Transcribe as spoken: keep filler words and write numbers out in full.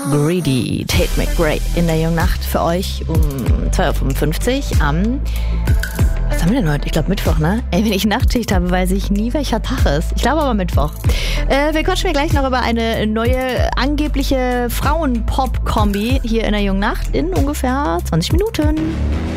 Greedy, Tate McRae in der jungen Nacht für euch um zwei Uhr fünfundfünfzig am, was haben wir denn heute? Ich glaube Mittwoch, ne? Ey, wenn ich Nachtschicht habe, weiß ich nie, welcher Tag ist. Ich glaube aber Mittwoch. Äh, wir quatschen mir gleich noch über eine neue angebliche Frauen-Pop-Kombi hier in der jungen Nacht in ungefähr zwanzig Minuten.